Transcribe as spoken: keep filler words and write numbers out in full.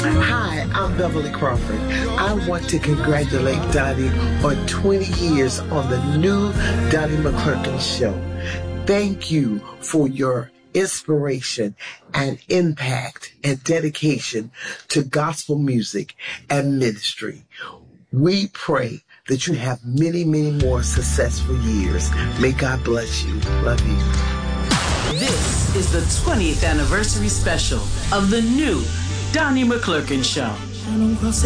Hi, I'm Beverly Crawford. I want to congratulate Donnie on twenty years on the new Donnie McClurkin Show. Thank you for your inspiration and impact and dedication to gospel music and ministry. We pray that you have many, many more successful years. May God bless you. Love you. This is the twentieth anniversary special of the new Donnie McClurkin Show.